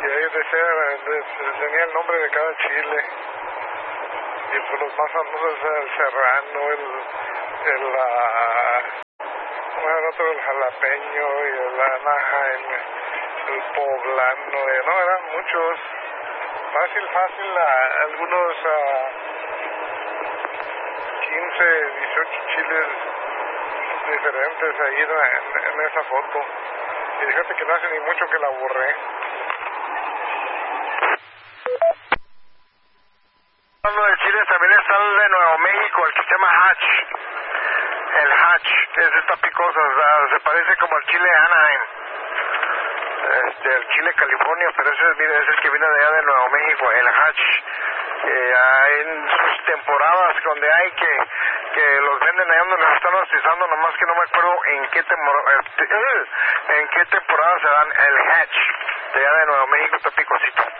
y ahí tenía el nombre de cada chile. Y pues los más famosos el serrano, el otro, el jalapeño y el Anaheim, el poblano, no, eran muchos. Fácil, algunos 15, 18 chiles diferentes ahí en esa foto. Y fíjate que no hace ni mucho que la borré. Hablando de chiles, también está el de Nuevo México, el que se llama Hatch. El Hatch, ese está picoso, se parece como al chile Anaheim. El chile California, pero ese es el que viene de allá de Nuevo México, el Hatch. En sus temporadas donde hay que los venden allá donde los están utilizando, nomás que no me acuerdo en qué temporada se dan el Hatch de allá de Nuevo México, está picosito.